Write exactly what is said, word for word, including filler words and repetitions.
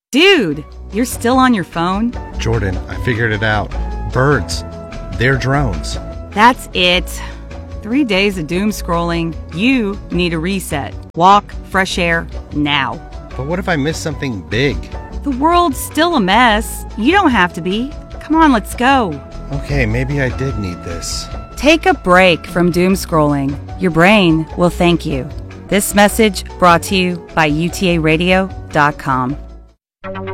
Dude, you're still on your phone? Jordan, I figured it out. Birds. They're drones. That's it. Three days of doom scrolling. You need a reset. Walk, fresh air, now. But what if I miss something big? The world's still a mess. You don't have to be. Come on, let's go. Okay, maybe I did need this. Take a break from doom scrolling. Your brain will thank you. This message brought to you by U T A radio dot com.